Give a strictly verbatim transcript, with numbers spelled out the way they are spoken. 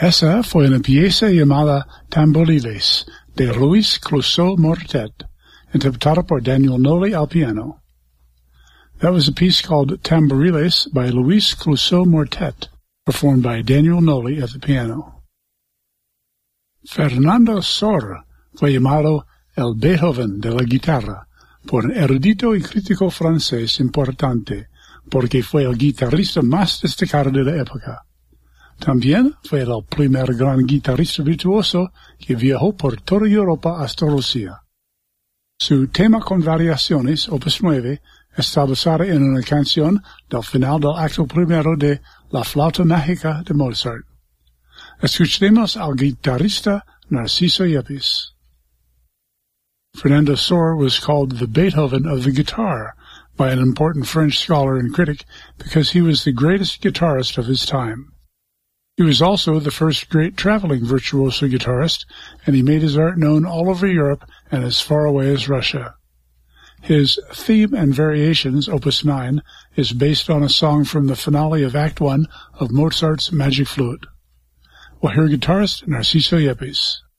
Esa fue una pieza llamada Tamboriles, de Luis Clouseau Mortet, interpretada por Daniel Noli al piano. That was a piece called Tamboriles by Luis Clouseau Mortet, performed by Daniel Noli at the piano. Fernando Sor fue llamado el Beethoven de la guitarra por un erudito y crítico francés importante, porque fue el guitarrista más destacado de la época. También fue el primer gran guitarrista virtuoso que viajó por toda Europa hasta Rusia. Su tema con variaciones, opus nueve, está basado en una canción del final del acto primero de La flauta mágica de Mozart. Escuchemos al guitarrista Narciso Yepes. Fernando Sor was called the Beethoven of the guitar by an important French scholar and critic because he was the greatest guitarist of his time. He was also the first great traveling virtuoso guitarist, and he made his art known all over Europe and as far away as Russia. His Theme and Variations, opus nine, is based on a song from the finale of Act one of Mozart's Magic Flute. We'll hear guitarist Narciso Yepes.